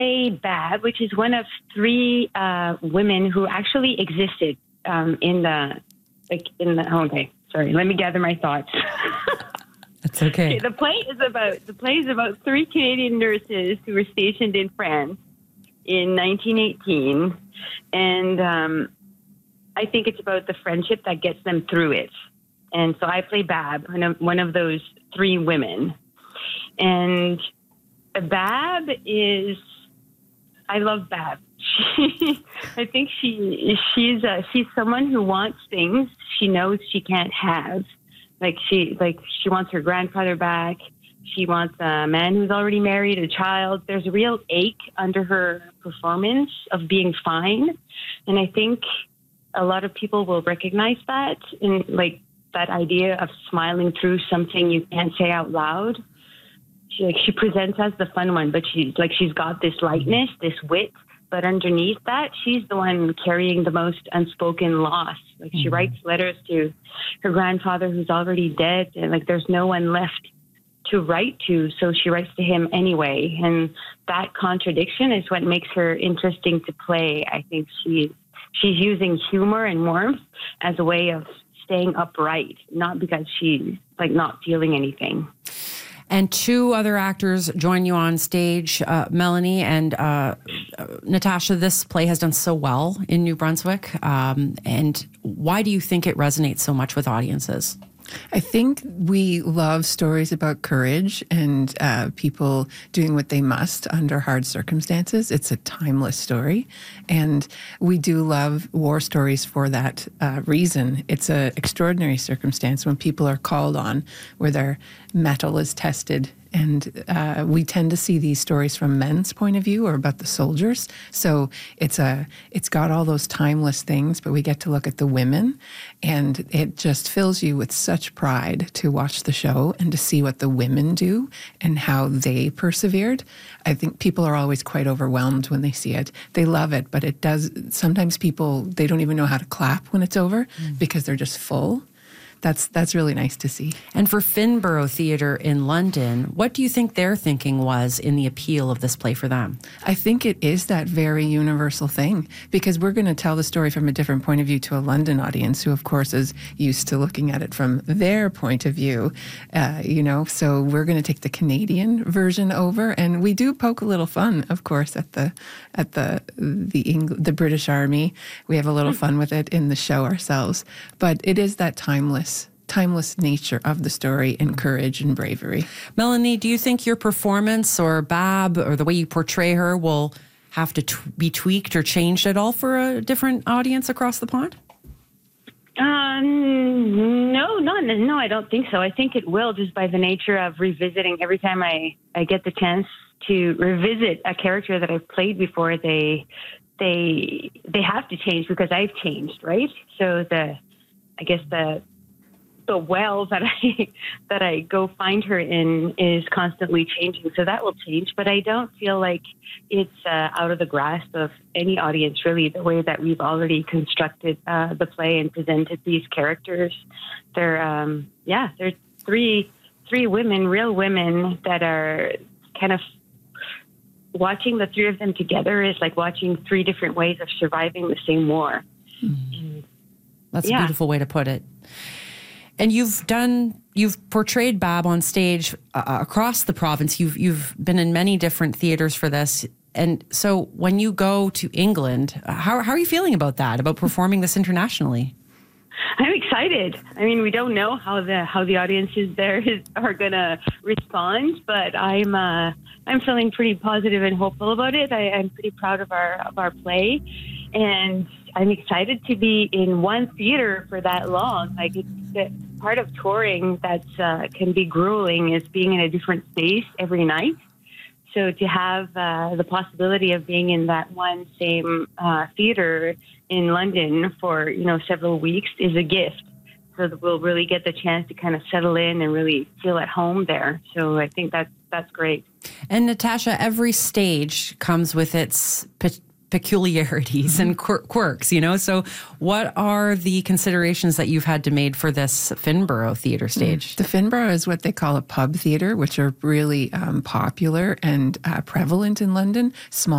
Bab, which is one of three women who actually existed okay, sorry, let me gather my thoughts. That's okay. The play is about three Canadian nurses who were stationed in France in 1918, and I think it's about the friendship that gets them through it. And so I play Bab, one of those three women. And Bab is, I love Bab. I think she's someone who wants things she knows she can't have. She wants her grandfather back. She wants a man who's already married, a child. There's a real ache under her performance of being fine. And I think a lot of people will recognize that in that idea of smiling through something you can't say out loud. She presents as the fun one, but she's got this lightness, this wit, but underneath that, she's the one carrying the most unspoken loss. She writes letters to her grandfather who's already dead, and there's no one left to write to, so she writes to him anyway. And that contradiction is what makes her interesting to play. I think she's using humor and warmth as a way of staying upright, not because she's not feeling anything. And two other actors join you on stage, Melanie and Natasha. This play has done so well in New Brunswick. And why do you think it resonates so much with audiences? I think we love stories about courage and people doing what they must under hard circumstances. It's a timeless story. And we do love war stories for that reason. It's an extraordinary circumstance when people are called on, where their mettle is tested. And we tend to see these stories from men's point of view, or about the soldiers. So it's got all those timeless things, but we get to look at the women, and it just fills you with such pride to watch the show and to see what the women do and how they persevered. I think people are always quite overwhelmed when they see it. They love it, but it does, sometimes people, they don't even know how to clap when it's over because they're just full. That's really nice to see. And for Finborough Theatre in London, what do you think their thinking was in the appeal of this play for them? I think it is that very universal thing, because we're going to tell the story from a different point of view to a London audience who, of course, is used to looking at it from their point of view, so we're going to take the Canadian version over, and we do poke a little fun, of course, at the British Army. We have a little fun with it in the show ourselves, but it is that timeless nature of the story, and courage and bravery. Melanie, do you think your performance or Bab or the way you portray her will have to be tweaked or changed at all for a different audience across the pond? No, I don't think so. I think it will, just by the nature of revisiting. Every time I get the chance to revisit a character that I've played before, they have to change because I've changed, right? So the well that I go find her in is constantly changing. So that will change, but I don't feel like it's out of the grasp of any audience, really, the way that we've already constructed the play and presented these characters. They're three women, real women, that are kind of watching the three of them together is like watching three different ways of surviving the same war. Mm-hmm. That's a beautiful way to put it. And you've portrayed Bab on stage across the province. You've been in many different theaters for this. And so when you go to England, how are you feeling about that, about performing this internationally? I'm excited. I mean, we don't know how the audiences there are going to respond, but I'm feeling pretty positive and hopeful about it. I'm pretty proud of our play, and I'm excited to be in one theater for that long. Like, it's part of touring that can be grueling is being in a different space every night. So to have the possibility of being in that one same theater in London for several weeks is a gift. So that we'll really get the chance to kind of settle in and really feel at home there. So I think that's great. And Natasha, every stage comes with its peculiarities and quirks, So what are the considerations that you've had to make for this Finborough Theatre stage? The Finborough is what they call a pub theatre, which are really popular and prevalent in London. Small